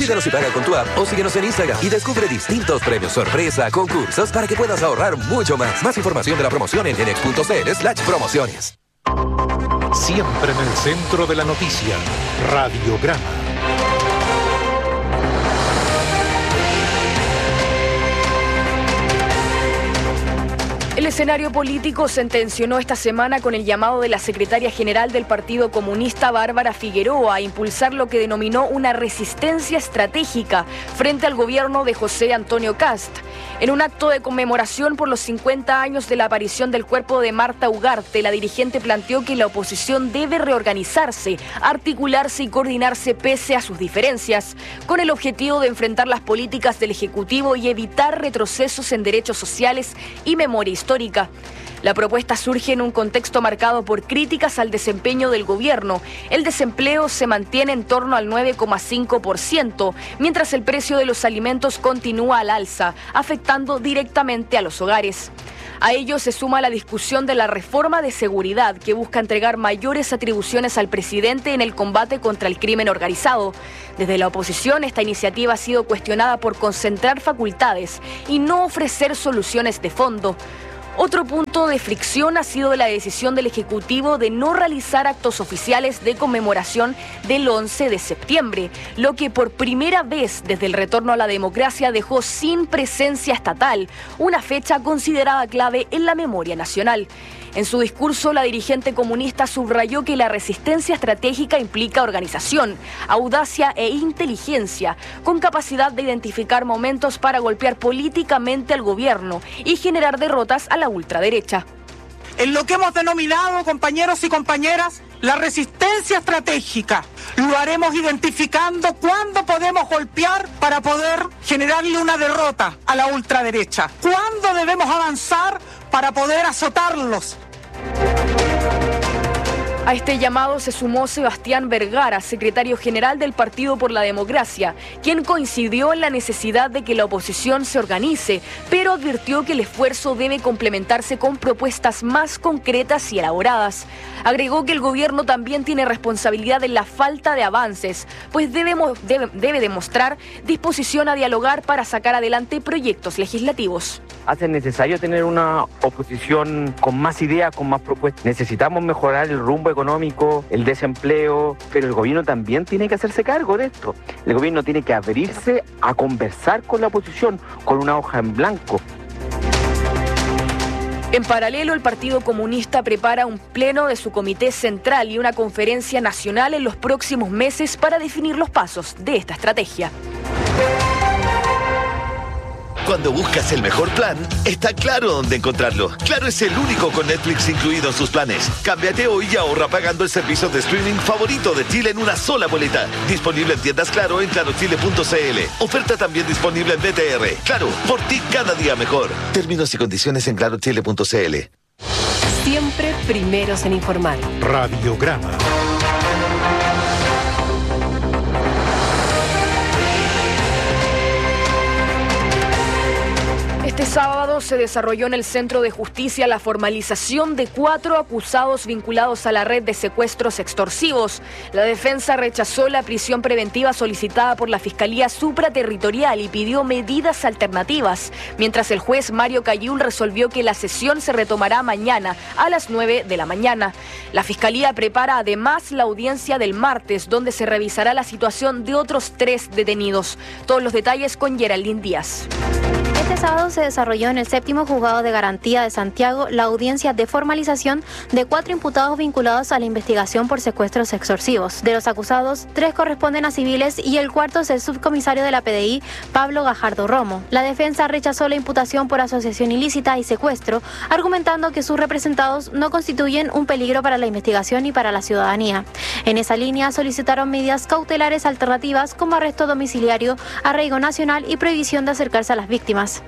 Olvídanos y paga con tu app o síguenos en Instagram y descubre distintos premios sorpresa, concursos para que puedas ahorrar mucho más. Más información de la promoción en genex.cl/promociones. Siempre en el centro de la noticia, Radiograma. El escenario político se tensionó esta semana con el llamado de la secretaria general del Partido Comunista, Bárbara Figueroa, a impulsar lo que denominó una resistencia estratégica frente al gobierno de José Antonio Kast. En un acto de conmemoración por los 50 años de la aparición del cuerpo de Marta Ugarte, la dirigente planteó que la oposición debe reorganizarse, articularse y coordinarse pese a sus diferencias, con el objetivo de enfrentar las políticas del Ejecutivo y evitar retrocesos en derechos sociales y memoria histórica. La propuesta surge en un contexto marcado por críticas al desempeño del gobierno. El desempleo se mantiene en torno al 9,5%, mientras el precio de los alimentos continúa al alza, afectando directamente a los hogares. A ello se suma la discusión de la reforma de seguridad, que busca entregar mayores atribuciones al presidente en el combate contra el crimen organizado. Desde la oposición, esta iniciativa ha sido cuestionada por concentrar facultades y no ofrecer soluciones de fondo. Otro punto de fricción ha sido la decisión del Ejecutivo de no realizar actos oficiales de conmemoración del 11 de septiembre, lo que por primera vez desde el retorno a la democracia dejó sin presencia estatal, una fecha considerada clave en la memoria nacional. En su discurso, la dirigente comunista subrayó que la resistencia estratégica implica organización, audacia e inteligencia, con capacidad de identificar momentos para golpear políticamente al gobierno y generar derrotas a la ultraderecha. En lo que hemos denominado, compañeros y compañeras, la resistencia estratégica. Lo haremos identificando cuándo podemos golpear para poder generarle una derrota a la ultraderecha. Cuándo debemos avanzar para poder azotarlos. A este llamado se sumó Sebastián Vergara, secretario general del Partido por la Democracia, quien coincidió en la necesidad de que la oposición se organice, pero advirtió que el esfuerzo debe complementarse con propuestas más concretas y elaboradas. Agregó que el gobierno también tiene responsabilidad en la falta de avances, pues debe demostrar disposición a dialogar para sacar adelante proyectos legislativos. Hace necesario tener una oposición con más ideas, con más propuestas. Necesitamos mejorar el rumbo económico, el desempleo, pero el gobierno también tiene que hacerse cargo de esto. El gobierno tiene que abrirse a conversar con la oposición, con una hoja en blanco. En paralelo, el Partido Comunista prepara un pleno de su comité central y una conferencia nacional en los próximos meses para definir los pasos de esta estrategia. Cuando buscas el mejor plan, está Claro dónde encontrarlo. Claro es el único con Netflix incluido en sus planes. Cámbiate hoy y ahorra pagando el servicio de streaming favorito de Chile en una sola boleta. Disponible en tiendas Claro en clarochile.cl. Oferta también disponible en BTR. Claro, por ti cada día mejor. Términos y condiciones en clarochile.cl. Siempre primeros en informar. Radiograma. Este sábado se desarrolló en el Centro de Justicia la formalización de 4 acusados vinculados a la red de secuestros extorsivos. La defensa rechazó la prisión preventiva solicitada por la Fiscalía Supraterritorial y pidió medidas alternativas, mientras el juez Mario Cayul resolvió que la sesión se retomará mañana a las 9 de la mañana. La Fiscalía prepara además la audiencia del martes, donde se revisará la situación de otros 3 detenidos. Todos los detalles con Geraldine Díaz. Este sábado se desarrolló en el 7º Juzgado de Garantía de Santiago la audiencia de formalización de 4 imputados vinculados a la investigación por secuestros extorsivos. De los acusados, 3 corresponden a civiles y el cuarto es el subcomisario de la PDI, Pablo Gajardo Romo. La defensa rechazó la imputación por asociación ilícita y secuestro, argumentando que sus representados no constituyen un peligro para la investigación y para la ciudadanía. En esa línea solicitaron medidas cautelares alternativas como arresto domiciliario, arraigo nacional y prohibición de acercarse a las víctimas.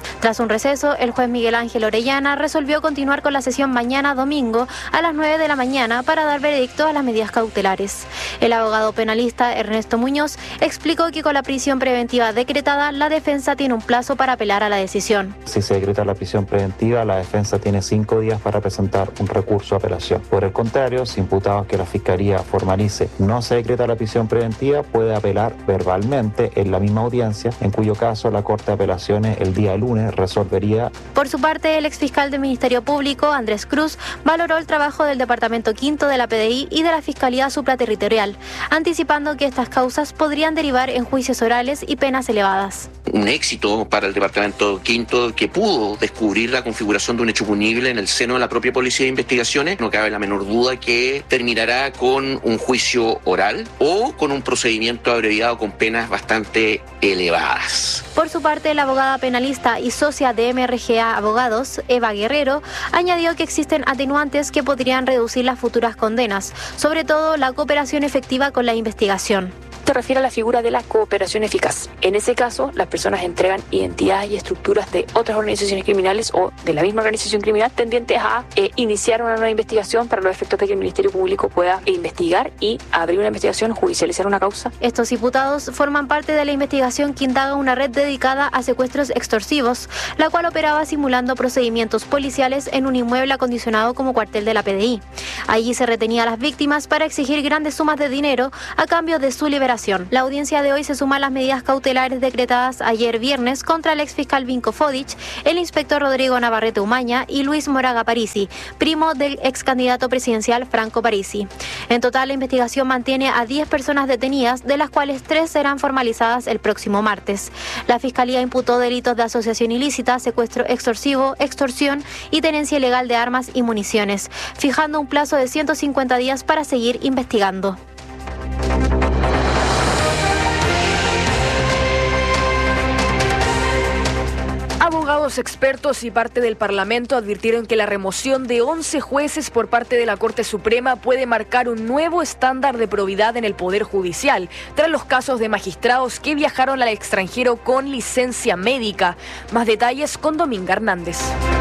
Tras un receso, el juez Miguel Ángel Orellana resolvió continuar con la sesión mañana domingo a las 9 de la mañana para dar veredicto a las medidas cautelares. El abogado penalista Ernesto Muñoz explicó que con la prisión preventiva decretada, la defensa tiene un plazo para apelar a la decisión. Si se decreta la prisión preventiva, la defensa tiene 5 días para presentar un recurso de apelación. Por el contrario, si imputados que la Fiscalía formalice no se decreta la prisión preventiva, puede apelar verbalmente en la misma audiencia, en cuyo caso la Corte de Apelaciones el día lunes resolvería. Por su parte, el exfiscal del Ministerio Público, Andrés Cruz, valoró el trabajo del Departamento Quinto de la PDI y de la Fiscalía Supraterritorial, anticipando que estas causas podrían derivar en juicios orales y penas elevadas. Un éxito para el Departamento Quinto, que pudo descubrir la configuración de un hecho punible en el seno de la propia Policía de Investigaciones. No cabe la menor duda que terminará con un juicio oral o con un procedimiento abreviado con penas bastante elevadas. Por su parte, la abogada penalista y socia de MRGA Abogados, Eva Guerrero, añadió que existen atenuantes que podrían reducir las futuras condenas, sobre todo la cooperación efectiva con la investigación. Se refiere a la figura de la cooperación eficaz. En ese caso, las personas entregan identidades y estructuras de otras organizaciones criminales o de la misma organización criminal tendientes a iniciar una nueva investigación para los efectos de que el Ministerio Público pueda investigar y abrir una investigación, judicializar una causa. Estos imputados forman parte de la investigación que indaga una red dedicada a secuestros extorsivos, la cual operaba simulando procedimientos policiales en un inmueble acondicionado como cuartel de la PDI. Allí se retenía a las víctimas para exigir grandes sumas de dinero a cambio de su liberación. La audiencia de hoy se suma a las medidas cautelares decretadas ayer viernes contra el exfiscal Vinko Fodic, el inspector Rodrigo Navarrete Umaña y Luis Moraga Parisi, primo del ex candidato presidencial Franco Parisi. En total, la investigación mantiene a 10 personas detenidas, de las cuales 3 serán formalizadas el próximo martes. La Fiscalía imputó delitos de asociación ilícita, secuestro extorsivo, extorsión y tenencia ilegal de armas y municiones, fijando un plazo de 150 días para seguir investigando. Abogados expertos y parte del Parlamento advirtieron que la remoción de 11 jueces por parte de la Corte Suprema puede marcar un nuevo estándar de probidad en el Poder Judicial, tras los casos de magistrados que viajaron al extranjero con licencia médica. Más detalles con Dominga Hernández.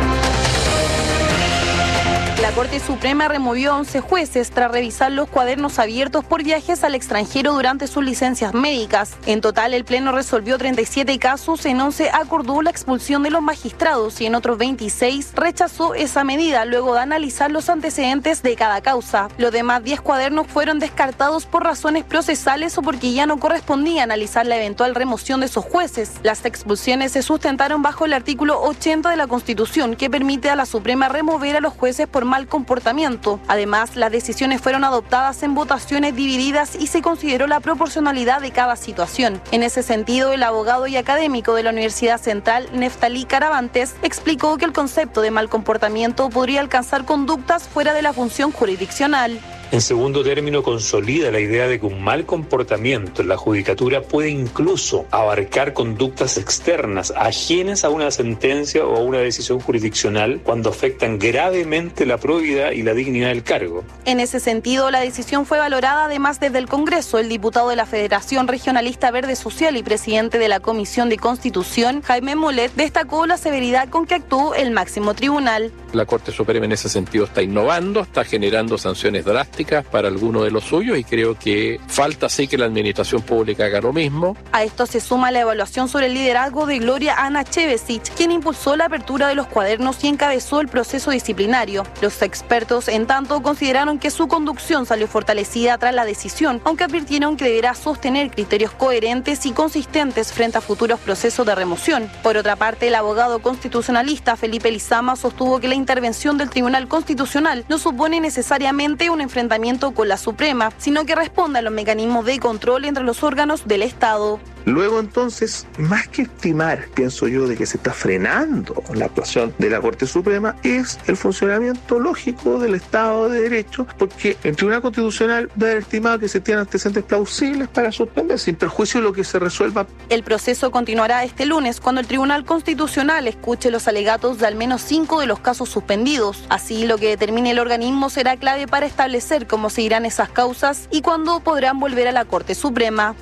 La Corte Suprema removió a 11 jueces tras revisar los cuadernos abiertos por viajes al extranjero durante sus licencias médicas. En total, el Pleno resolvió 37 casos, en 11 acordó la expulsión de los magistrados y en otros 26 rechazó esa medida luego de analizar los antecedentes de cada causa. Los demás 10 cuadernos fueron descartados por razones procesales o porque ya no correspondía analizar la eventual remoción de esos jueces. Las expulsiones se sustentaron bajo el artículo 80 de la Constitución, que permite a la Suprema remover a los jueces por mal comportamiento. Además, las decisiones fueron adoptadas en votaciones divididas y se consideró la proporcionalidad de cada situación. En ese sentido, el abogado y académico de la Universidad Central, Neftalí Caravantes, explicó que el concepto de mal comportamiento podría alcanzar conductas fuera de la función jurisdiccional. En segundo término, consolida la idea de que un mal comportamiento en la judicatura puede incluso abarcar conductas externas, ajenas a una sentencia o a una decisión jurisdiccional, cuando afectan gravemente la probidad y la dignidad del cargo. En ese sentido, la decisión fue valorada además desde el Congreso. El diputado de la Federación Regionalista Verde Social y presidente de la Comisión de Constitución, Jaime Molet, destacó la severidad con que actuó el máximo tribunal. La Corte Suprema en ese sentido está innovando, está generando sanciones drásticas para algunos de los suyos y creo que falta sí que la administración pública haga lo mismo. A esto se suma la evaluación sobre el liderazgo de Gloria Ana Chevesic, quien impulsó la apertura de los cuadernos y encabezó el proceso disciplinario. Los expertos, en tanto, consideraron que su conducción salió fortalecida tras la decisión, aunque advirtieron que deberá sostener criterios coherentes y consistentes frente a futuros procesos de remoción. Por otra parte, el abogado constitucionalista Felipe Lizama sostuvo que la intervención del Tribunal Constitucional no supone necesariamente un enfrentamiento con la Suprema, sino que responde a los mecanismos de control entre los órganos del Estado. Luego entonces, más que estimar, pienso yo, de que se está frenando la actuación de la Corte Suprema, es el funcionamiento lógico del Estado de Derecho, porque el Tribunal Constitucional debe haber estimado que se tienen antecedentes plausibles para suspender, sin perjuicio de lo que se resuelva. El proceso continuará este lunes, cuando el Tribunal Constitucional escuche los alegatos de al menos 5 de los casos suspendidos. Así, lo que determine el organismo será clave para establecer cómo seguirán esas causas y cuándo podrán volver a la Corte Suprema.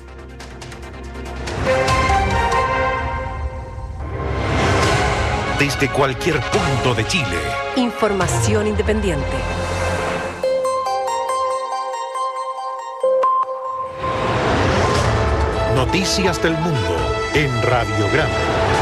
desde cualquier punto de Chile. Información independiente. Noticias del mundo en Radiograma.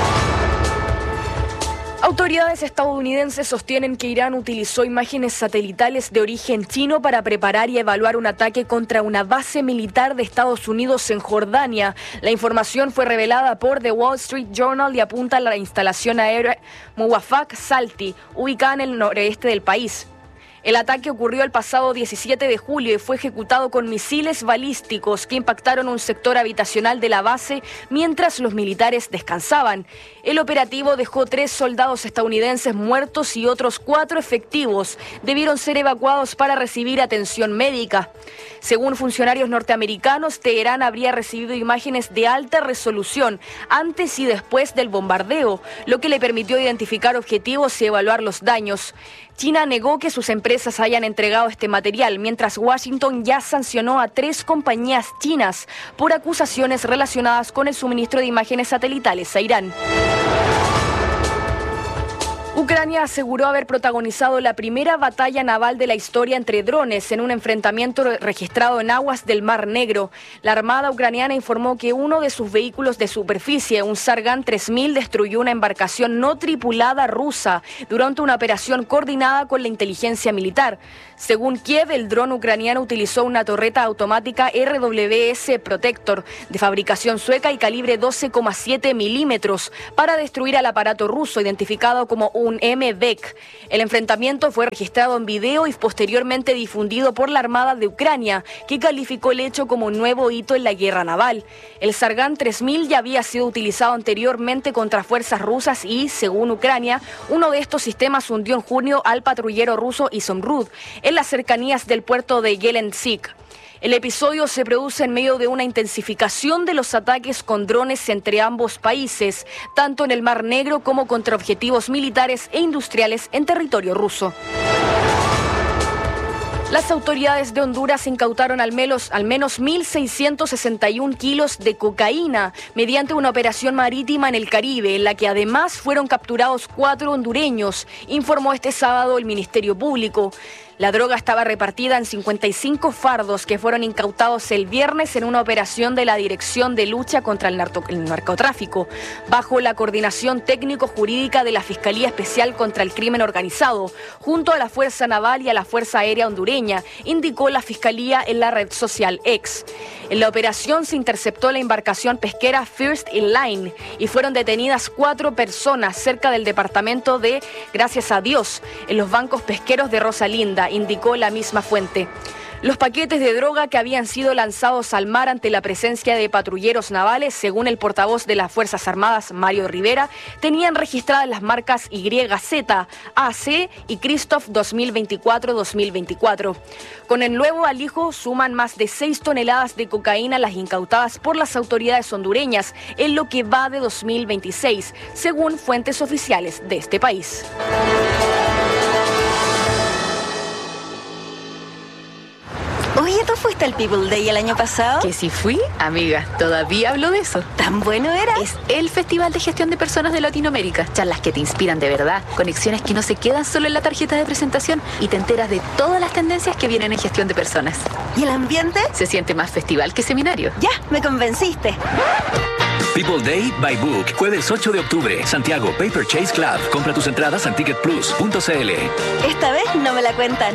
Autoridades estadounidenses sostienen que Irán utilizó imágenes satelitales de origen chino para preparar y evaluar un ataque contra una base militar de Estados Unidos en Jordania. La información fue revelada por The Wall Street Journal y apunta a la instalación aérea Muwafaq Salti, ubicada en el noreste del país. El ataque ocurrió el pasado 17 de julio y fue ejecutado con misiles balísticos que impactaron un sector habitacional de la base mientras los militares descansaban. El operativo dejó 3 soldados estadounidenses muertos y otros 4 efectivos debieron ser evacuados para recibir atención médica. Según funcionarios norteamericanos, Teherán habría recibido imágenes de alta resolución antes y después del bombardeo, lo que le permitió identificar objetivos y evaluar los daños. China negó que sus empresas hayan entregado este material, mientras Washington ya sancionó a 3 compañías chinas por acusaciones relacionadas con el suministro de imágenes satelitales a Irán. Ucrania aseguró haber protagonizado la primera batalla naval de la historia entre drones en un enfrentamiento registrado en aguas del Mar Negro. La Armada ucraniana informó que uno de sus vehículos de superficie, un Sargan 3000, destruyó una embarcación no tripulada rusa durante una operación coordinada con la inteligencia militar. Según Kiev, el dron ucraniano utilizó una torreta automática RWS Protector de fabricación sueca y calibre 12,7 milímetros para destruir al aparato ruso identificado como un MBEK. El enfrentamiento fue registrado en video y posteriormente difundido por la Armada de Ucrania, que calificó el hecho como un nuevo hito en la guerra naval. El Sargan 3000 ya había sido utilizado anteriormente contra fuerzas rusas y, según Ucrania, uno de estos sistemas hundió en junio al patrullero ruso Izumrud en las cercanías del puerto de Gelendzhik. El episodio se produce en medio de una intensificación de los ataques con drones entre ambos países, tanto en el Mar Negro como contra objetivos militares e industriales en territorio ruso. Las autoridades de Honduras incautaron al menos 1.661 kilos de cocaína mediante una operación marítima en el Caribe, en la que además fueron capturados 4 hondureños, informó este sábado el Ministerio Público. La droga estaba repartida en 55 fardos que fueron incautados el viernes en una operación de la Dirección de Lucha contra el Narcotráfico, bajo la coordinación técnico-jurídica de la Fiscalía Especial contra el Crimen Organizado, junto a la Fuerza Naval y a la Fuerza Aérea Hondureña, indicó la Fiscalía en la red social X. En la operación se interceptó la embarcación pesquera First in Line y fueron detenidas 4 personas cerca del departamento de Gracias a Dios, en los bancos pesqueros de Rosalinda, indicó la misma fuente. Los paquetes de droga que habían sido lanzados al mar ante la presencia de patrulleros navales, según el portavoz de las Fuerzas Armadas, Mario Rivera, tenían registradas las marcas YZ, AC y Christoph 2024-2024. Con el nuevo alijo suman más de 6 toneladas de cocaína las incautadas por las autoridades hondureñas en lo que va de 2026, según fuentes oficiales de este país. Oye, ¿tú fuiste al People Day el año pasado? Que si fui, amiga, todavía hablo de eso. ¿Tan bueno era? Es el Festival de Gestión de Personas de Latinoamérica. Charlas que te inspiran de verdad, conexiones que no se quedan solo en la tarjeta de presentación y te enteras de todas las tendencias que vienen en gestión de personas. ¿Y el ambiente? Se siente más festival que seminario. Ya, me convenciste. People Day by Book, jueves 8 de octubre, Santiago, Paper Chase Club. Compra tus entradas en ticketplus.cl. Esta vez no me la cuentan.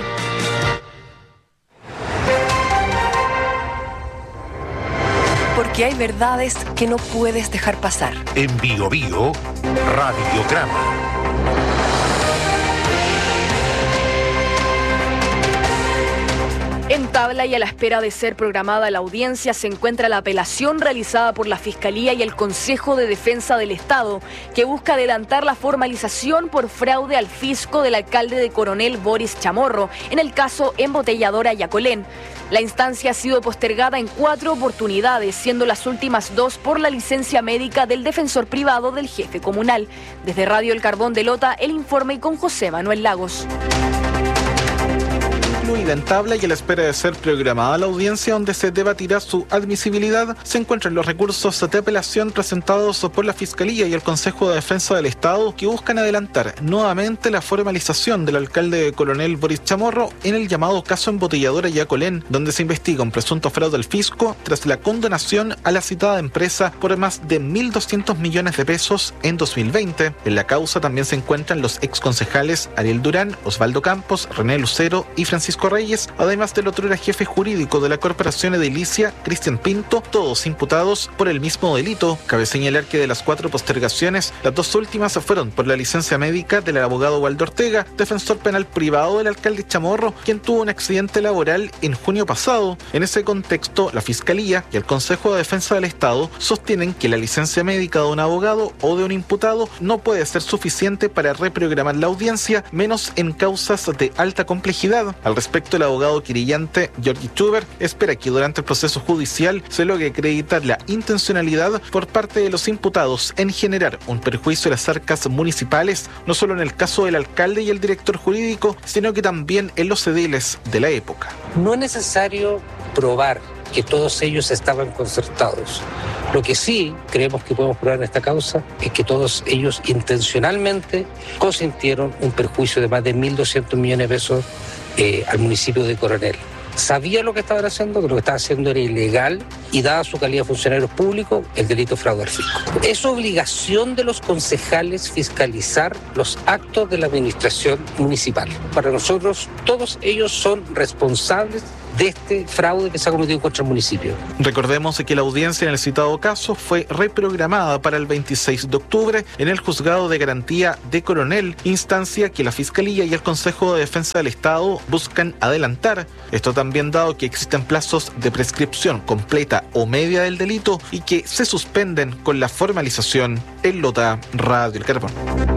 Porque hay verdades que no puedes dejar pasar. En Bio Bio, Radiograma. En tabla y a la espera de ser programada la audiencia se encuentra la apelación realizada por la Fiscalía y el Consejo de Defensa del Estado, que busca adelantar la formalización por fraude al fisco del alcalde de Coronel Boris Chamorro en el caso Embotelladora Yacolén. La instancia ha sido postergada en 4 oportunidades, siendo las últimas 2 por la licencia médica del defensor privado del jefe comunal. Desde Radio El Carbón de Lota, el informe con José Manuel Lagos. fluida en tabla y a la espera de ser programada la audiencia donde se debatirá su admisibilidad, se encuentran los recursos de apelación presentados por la Fiscalía y el Consejo de Defensa del Estado que buscan adelantar nuevamente la formalización del alcalde Coronel Boris Chamorro en el llamado caso embotelladora Yacolén, donde se investiga un presunto fraude al fisco tras la condonación a la citada empresa por más de 1.200 millones de pesos en 2020. En la causa también se encuentran los exconcejales Ariel Durán, Osvaldo Campos, René Lucero y Francisco Reyes, además del otro era jefe jurídico de la Corporación Edilicia, Cristian Pinto, todos imputados por el mismo delito. Cabe señalar que de las 4 postergaciones, las 2 últimas fueron por la licencia médica del abogado Waldo Ortega, defensor penal privado del alcalde Chamorro, quien tuvo un accidente laboral en junio pasado. En ese contexto, la Fiscalía y el Consejo de Defensa del Estado sostienen que la licencia médica de un abogado o de un imputado no puede ser suficiente para reprogramar la audiencia, menos en causas de alta complejidad. Al respecto, el abogado querellante Georgi Schubert espera que durante el proceso judicial se logre acreditar la intencionalidad por parte de los imputados en generar un perjuicio a las arcas municipales, no solo en el caso del alcalde y el director jurídico, sino que también en los ediles de la época. No es necesario probar que todos ellos estaban concertados. Lo que sí creemos que podemos probar en esta causa es que todos ellos intencionalmente consintieron un perjuicio de más de 1.200 millones de pesos al municipio de Coronel. Sabía lo que estaban haciendo, que lo que estaban haciendo era ilegal y dada su calidad de funcionarios públicos, el delito de fraude al fisco. Es obligación de los concejales fiscalizar los actos de la administración municipal. Para nosotros, todos ellos son responsables de este fraude que se ha cometido contra el municipio. Recordemos que la audiencia en el citado caso fue reprogramada para el 26 de octubre en el Juzgado de Garantía de Coronel, instancia que la Fiscalía y el Consejo de Defensa del Estado buscan adelantar. Esto también dado que existen plazos de prescripción completa o media del delito y que se suspenden con la formalización en Lota Radio El Carbón.